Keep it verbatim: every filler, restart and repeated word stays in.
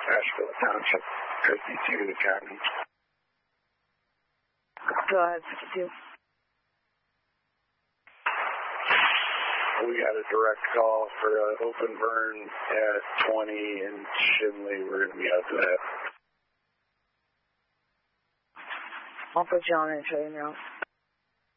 Asheville Township, fifty-two to County. Go ahead, fifty-two. We got a direct call for an open burn at twenty in Shinley. We're going to be out to that. I'll put you on and show you now.